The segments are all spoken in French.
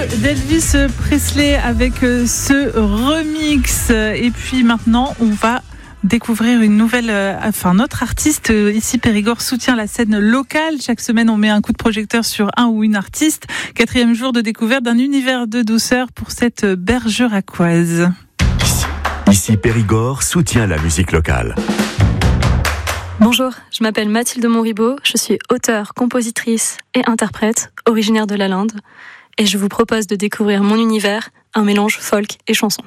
d'Elvis Presley avec ce remix. Et puis maintenant, on va découvrir une nouvelle, notre artiste ici Périgord soutient la scène locale. Chaque semaine, on met un coup de projecteur sur un ou une artiste. 4e jour de découverte d'un univers de douceur pour cette bergeracoise. Ici Périgord soutient la musique locale. Bonjour, je m'appelle Mathilde Monribaud, je suis auteure, compositrice et interprète, originaire de la Linde, et je vous propose de découvrir mon univers, un mélange folk et chanson.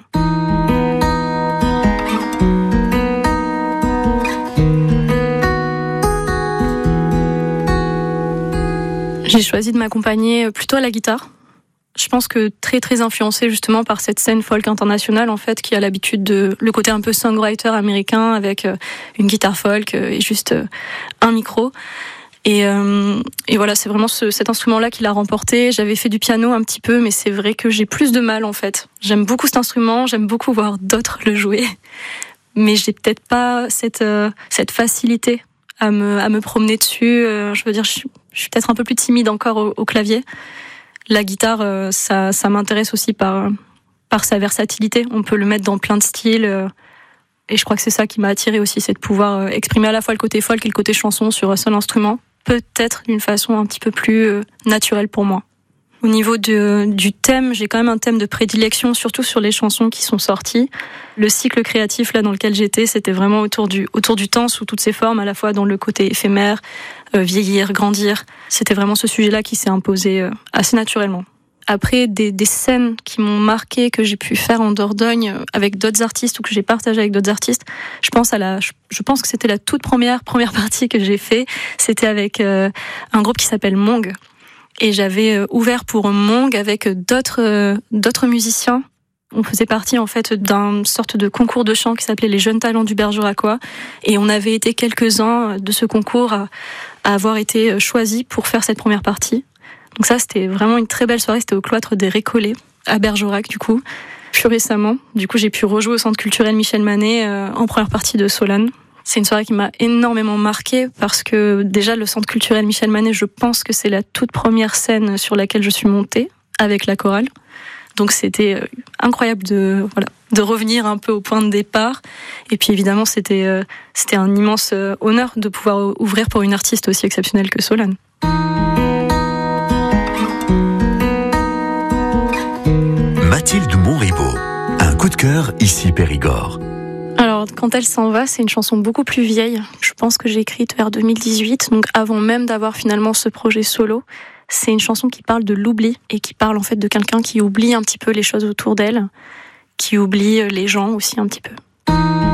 J'ai choisi de m'accompagner plutôt à la guitare. Je pense que très influencée justement par cette scène folk internationale en fait, qui a l'habitude de le côté un peu songwriter américain avec une guitare folk et juste un micro. Et voilà, c'est vraiment cet instrument-là qui l'a remporté. J'avais fait du piano un petit peu, mais c'est vrai que j'ai plus de mal en fait. J'aime beaucoup cet instrument, j'aime beaucoup voir d'autres le jouer, mais j'ai peut-être pas cette facilité à me promener dessus. Je veux dire, je suis peut-être un peu plus timide encore au clavier. La guitare, ça m'intéresse aussi par sa versatilité. On peut le mettre dans plein de styles. Et je crois que c'est ça qui m'a attirée aussi, c'est de pouvoir exprimer à la fois le côté folk et le côté chanson sur un seul instrument. Peut-être d'une façon un petit peu plus naturelle pour moi. Au niveau du thème, j'ai quand même un thème de prédilection, surtout sur les chansons qui sont sorties. Le cycle créatif là dans lequel j'étais, c'était vraiment autour du temps sous toutes ses formes, à la fois dans le côté éphémère, vieillir, grandir. C'était vraiment ce sujet-là qui s'est imposé assez naturellement. Après, des scènes qui m'ont marqué, que j'ai pu faire en Dordogne avec d'autres artistes ou que j'ai partagé avec d'autres artistes, je pense que c'était la toute première partie que j'ai fait. C'était avec un groupe qui s'appelle Mong. Et j'avais ouvert pour Mong avec d'autres musiciens. On faisait partie en fait d'un sorte de concours de chant qui s'appelait les Jeunes Talents du Bergeracois. Et on avait été quelques-uns de ce concours à avoir été choisis pour faire cette première partie. Donc ça, c'était vraiment une très belle soirée. C'était au cloître des Récollets, à Bergerac du coup. Plus récemment, du coup, j'ai pu rejouer au Centre culturel Michel Manet en première partie de Solane. C'est une soirée qui m'a énormément marquée parce que déjà le Centre culturel Michel Manet, je pense que c'est la toute première scène sur laquelle je suis montée avec la chorale. Donc c'était incroyable de revenir un peu au point de départ. Et puis évidemment, c'était un immense honneur de pouvoir ouvrir pour une artiste aussi exceptionnelle que Solane. Mathilde Monribaud, un coup de cœur ici Périgord. Alors, Quand elle s'en va, c'est une chanson beaucoup plus vieille. Je pense que j'ai écrite vers 2018, donc avant même d'avoir finalement ce projet solo. C'est une chanson qui parle de l'oubli et qui parle en fait de quelqu'un qui oublie un petit peu les choses autour d'elle, qui oublie les gens aussi un petit peu.